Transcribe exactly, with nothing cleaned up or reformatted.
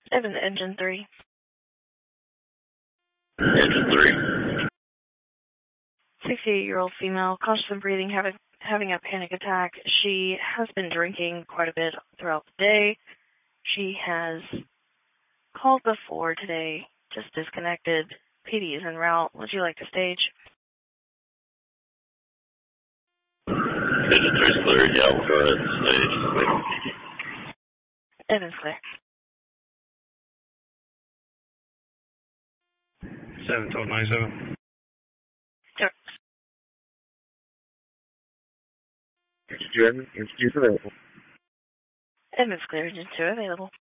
Evan, engine three. Engine three. sixty-eight-year-old female, cautious in breathing, having, having a panic attack. She has been drinking quite a bit throughout the day. She has called before today, just disconnected. P D is en route. Would you like to stage? Engine three's clear. Yeah, we'll go ahead and stage. Evan's clear. seven twelve ninety-seven. Sure. Engine two, engine two is available. Evan's clear. Engine two available.